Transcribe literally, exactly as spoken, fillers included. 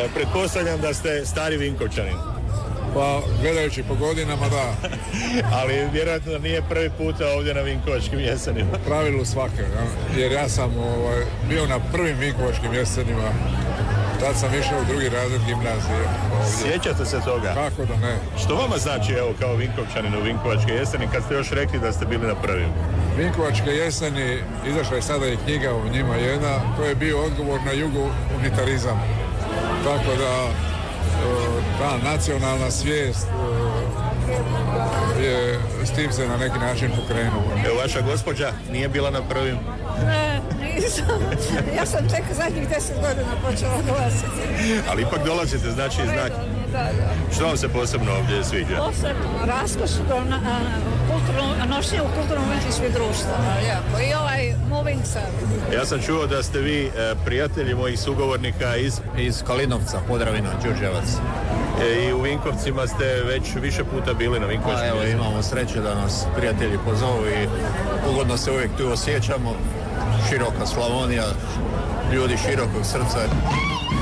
pretpostavljam da ste stari Vinkovčanin. Pa, gledajući po godinama, da. Ali vjerojatno nije prvi puta ovdje na Vinkovačkim jesenima. U pravilu svake, ja. Jer ja sam ovaj, bio na prvim Vinkovačkim jesenima. Tad sam išao u drugi razred gimnazije. Ovdje. Sjećate se toga? Kako da ne. Što vama znači, evo, kao Vinkovčanin u Vinkovačke jeseni, kad ste još rekli da ste bili na prvim? Vinkovačke jeseni, izašla je sada i knjiga o njima jedna, to je bio odgovor na jugo-unitarizam. Tako da ta nacionalna svijest je s tim se na neki način pokrenula. Evo, vaša gospođa nije bila na prvim? Ne, nisam. Ja sam tek zadnjih deset godina počela dolaziti. Ali ipak dolazite, znači znak. Da, da. Što vam se posebno ovdje sviđa? Posebno raskošno na, nošnje u kulturno-umjetničkih društava. Jako. I ovaj moving sad. Ja sam čuo da ste vi e, prijatelji mojih sugovornika iz... Iz Kalinovca, Podravina, Đurđevac. E, I u Vinkovcima ste već više puta bili na Vinkovačkim Evo, jesenima. imamo sreće da nas prijatelji pozovu i ugodno se uvijek tu osjećamo. Široka Slavonija, ljudi širokog srca.